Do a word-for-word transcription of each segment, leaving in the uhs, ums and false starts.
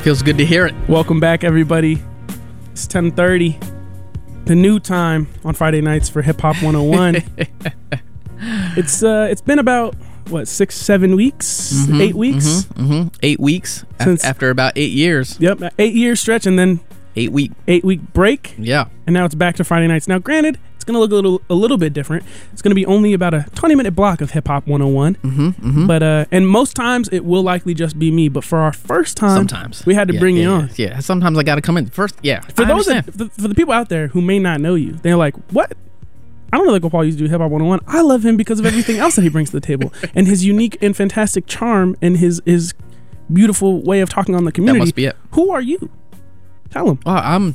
Feels good to hear it. Welcome back, everybody. It's ten thirty, the new time on Friday nights for Hip Hop one oh one. It's uh, it's been about what six, seven weeks, Mm-hmm, eight weeks, mm-hmm, mm-hmm. eight weeks Since, af- after about eight years. Yep, eight year stretch, and then Eight week. eight week break. Yeah. And now it's back to Friday nights. Now, granted, it's going to look a little a little bit different. It's going to be only about a twenty minute block of Hip Hop one oh one. Mm-hmm, mm-hmm. But uh, and most times it will likely just be me. But for our first time, Sometimes we had to yeah, bring yeah, you yeah, on. Yeah. Sometimes I got to come in first. Yeah. For I those that, understand. for, for the people out there who may not know you, they're like, "What? I don't know Uncle Paul used to do Hip Hop one oh one. I love him because of everything else that he brings to the table and his unique and fantastic charm and his his beautiful way of talking on the community." That must be it. Who are you? Tell him. Oh, I'm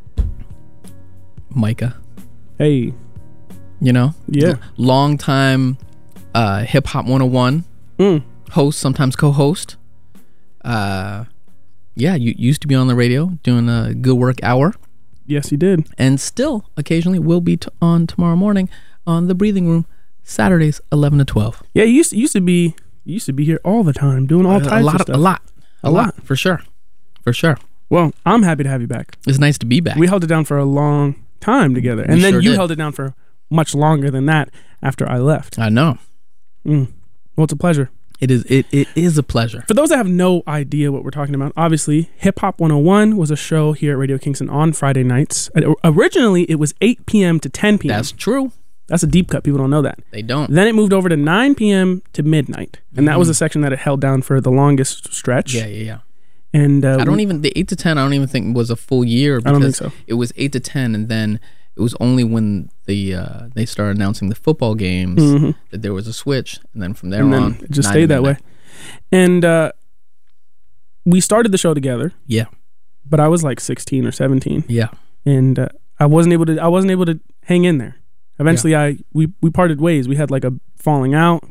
Micah. Hey. You know? Yeah. L- long time uh, Hip Hop one oh one Mm. host, sometimes co-host. Uh, yeah, you used to be on the radio doing a Good Work Hour. Yes, he did. And still occasionally will be t- on tomorrow morning on The Breathing Room, Saturdays eleven to twelve. Yeah, you used to, used to be you used to be here all the time doing all Uh, types a lot of of, stuff. a lot a, A lot. lot. for sure for sure. Well, I'm happy to have you back. It's nice to be back. We held it down for a long time together, and We then sure you did. held it down for much longer than that after I left. I know. Mm. Well, it's a pleasure. It is it, it is a pleasure. For those that have no idea what we're talking about, obviously, Hip Hop one oh one was a show here at Radio Kingston on Friday nights. Uh, Originally, it was eight p.m. to ten p.m. That's true. That's a deep cut. People don't know that. They don't. Then it moved over to nine p.m. to midnight, and that was a section that it held down for the longest stretch. Yeah, yeah, yeah. And uh, I don't we- even the eight to ten. I don't even think was a full year. Because I don't think so. It was eight to ten, and then it was only when the uh, they started announcing the football games Mhm. that there was a switch, and then from there and then on, it just nine stayed to that way. midnight. And uh, we started the show together, Yeah, but I was like sixteen or seventeen, yeah. and uh, I wasn't able to. I wasn't able to hang in there. Eventually, I we we parted ways. We had like a falling out.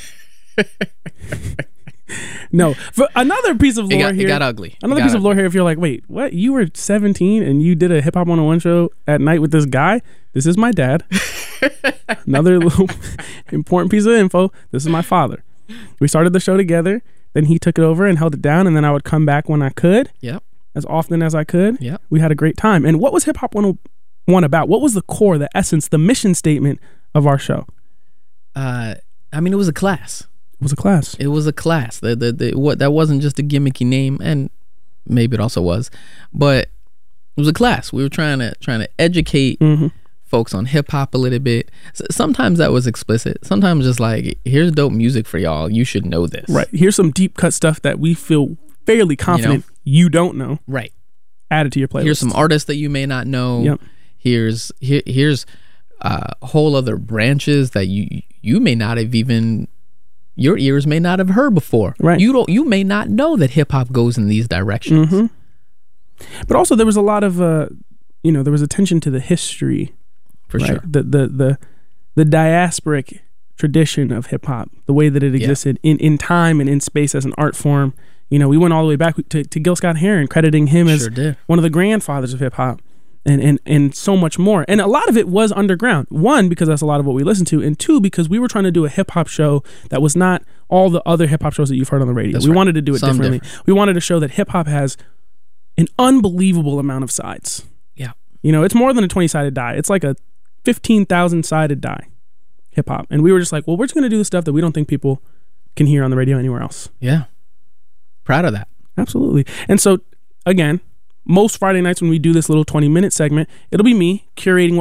No, for another piece of It lore got, here. it got ugly. Another It got piece of ugly. lore here. If you're like, wait, what? You were seventeen and you did a Hip Hop one oh one show at night with this guy? This is my dad. Another little important piece of info. This is my father. We started the show together. Then he took it over and held it down. And then I would come back when I could, Yep, as often as I could. yep. We had a great time. And what was Hip Hop one oh one about? What was the core, the essence, the mission statement of our show? Uh, I mean, it was a class. It was a class. It was a class. The, the, the, what, that wasn't just a gimmicky name, and maybe it also was, but it was a class. We were trying to trying to educate Mhm. folks on hip hop a little bit. S- Sometimes that was explicit. Sometimes just like, here's dope music for y'all. You should know this. Right. Here's some deep cut stuff that we feel fairly confident you, don't know. Right. Add it to your playlist. Here's some artists that you may not know. Yep. Here's here, here's uh, whole other branches that you you may not have even your ears may not have heard before. Right. You don't you may not know that hip hop goes in these directions. Mhm. But also there was a lot of, uh, you know, there was attention to the history. For right? sure. The, the, the, the diasporic tradition of hip hop, the way that it existed in, in time and in space as an art form. You know, we went all the way back to, to Gil Scott-Heron, crediting him as Sure did. one of the grandfathers of hip hop. And, and and so much more. And a lot of it was underground. One, because that's a lot of what we listened to. And two, because we were trying to do a hip hop show that was not all the other hip hop shows that you've heard on the radio. That's we right. wanted to do it Some differently. different. We wanted to show that hip hop has an unbelievable amount of sides. Yeah. You know, it's more than a twenty-sided die. It's like a fifteen thousand sided die, hip hop. And we were just like, well, we're just going to do the stuff that we don't think people can hear on the radio anywhere else. Yeah. Proud of that. Absolutely. And so, again, most Friday nights when we do this little twenty minute segment, it'll be me curating